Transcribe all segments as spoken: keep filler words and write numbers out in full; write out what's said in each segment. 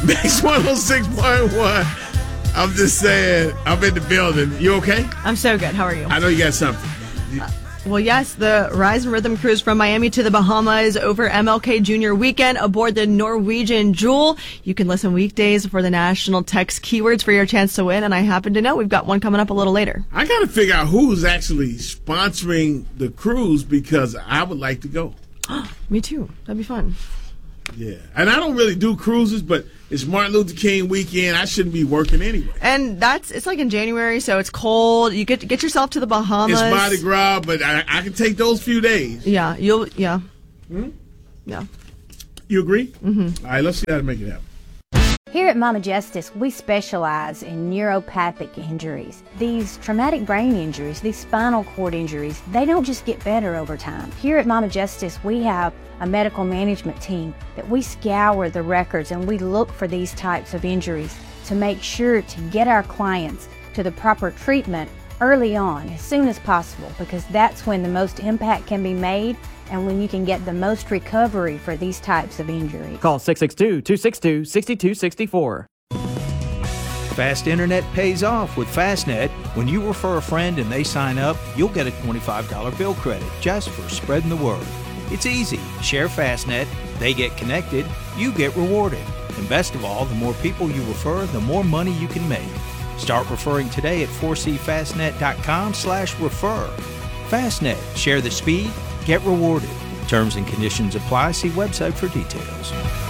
Mix one oh six point one. I'm just saying, I'm in the building. You okay? I'm so good. How are you? I know you got something. Uh, well, yes, the Rise and Rhythm cruise from Miami to the Bahamas over M L K Junior weekend aboard the Norwegian Jewel. You can listen weekdays for the national text keywords for your chance to win, and I happen to know we've got one coming up a little later. I got to figure out who's actually sponsoring the cruise because I would like to go. Me too. That'd be fun. Yeah, and I don't really do cruises, but it's Martin Luther King weekend. I shouldn't be working anyway. And that's it's like in January, so it's cold. You get get yourself to the Bahamas. It's Mardi Gras, but I, I can take those few days. Yeah, you'll yeah, hmm? yeah. You agree? Mm-hmm. All right, let's see how to make it happen. Here at Mama Justice, we specialize in neuropathic injuries. These traumatic brain injuries, these spinal cord injuries, they don't just get better over time. Here at Mama Justice, we have a medical management team that we scour the records and we look for these types of injuries to make sure to get our clients to the proper treatment early on, as soon as possible, because that's when the most impact can be made and when you can get the most recovery for these types of injuries. Call six six two, two six two, six two six four. Fast internet pays off with Fastnet. When you refer a friend and they sign up, you'll get a twenty-five dollars bill credit just for spreading the word. It's easy. Share Fastnet, they get connected, you get rewarded. And best of all, the more people you refer, the more money you can make. Start referring today at four c fastnet dot com slash refer. Fastnet, share the speed, get rewarded. Terms and conditions apply. See website for details.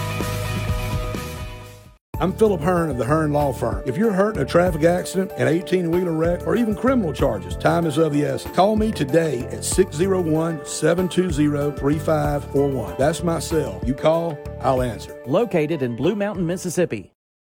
I'm Philip Hearn of the Hearn Law Firm. If you're hurt in a traffic accident, an eighteen-wheeler wreck, or even criminal charges, time is of the essence. Call me today at six oh one, seven two zero, three five four one. That's my cell. You call, I'll answer. Located in Blue Mountain, Mississippi.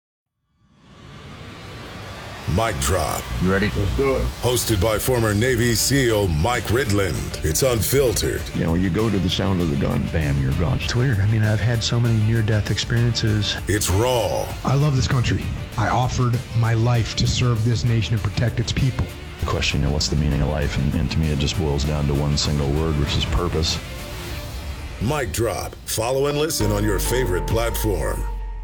Mic Drop. You ready? Let's do it. Hosted by former Navy SEAL Mike Ridland. It's unfiltered. You know, you go to the sound of the gun, bam, you're gone. It's weird. I mean, I've had so many near-death experiences. It's raw. I love this country. I offered my life to serve this nation and protect its people. Question, you know, what's the meaning of life? And, and to me, it just boils down to one single word, which is purpose. Mic Drop. Follow and listen on your favorite platform.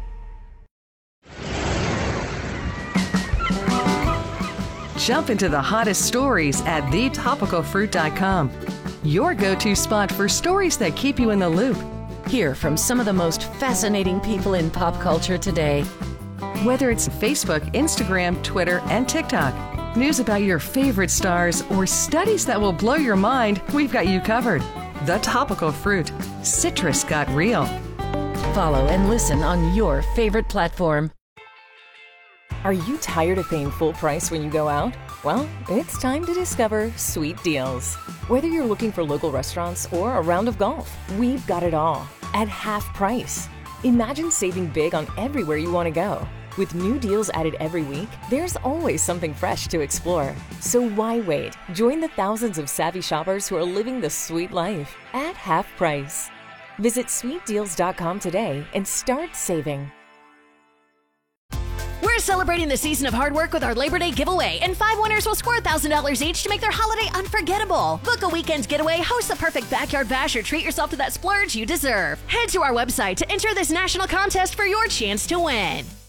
Jump into the hottest stories at the topical fruit dot com. Your go-to spot for stories that keep you in the loop. Hear from some of the most fascinating people in pop culture today. Whether it's Facebook, Instagram, Twitter, and TikTok, news about your favorite stars, or studies that will blow your mind, we've got you covered. The Topical Fruit. Citrus got real. Follow and listen on your favorite platform. Are you tired of paying full price when you go out? Well, it's time to discover Sweet Deals. Whether you're looking for local restaurants or a round of golf, we've got it all at half price. Imagine saving big on everywhere you want to go. With new deals added every week, there's always something fresh to explore. So why wait? Join the thousands of savvy shoppers who are living the sweet life at half price. Visit sweet deals dot com today and start saving. We're celebrating the season of hard work with our Labor Day giveaway, and five winners will score one thousand dollars each to make their holiday unforgettable. Book a weekend getaway, host the perfect backyard bash, or treat yourself to that splurge you deserve. Head to our website to enter this national contest for your chance to win.